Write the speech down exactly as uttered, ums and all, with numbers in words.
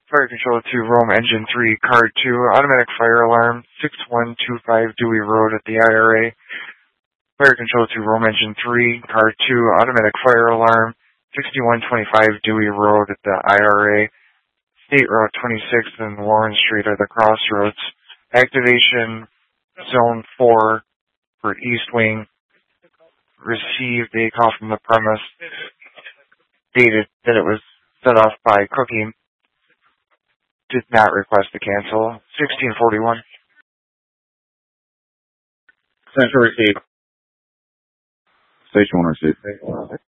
Fire Control to Rome Engine three, Car two, automatic fire alarm, six one two five Dewey Road at the I R A. Fire Control to Rome Engine three, Car two, automatic fire alarm, sixty-one twenty-five Dewey Road at the I R A. State Route twenty-six and Warren Street are the crossroads. Activation Zone four for East Wing. Received a call from the premise. Stated that it was set off by cooking. Did not request to cancel. sixteen forty-one. Central received. Station one received.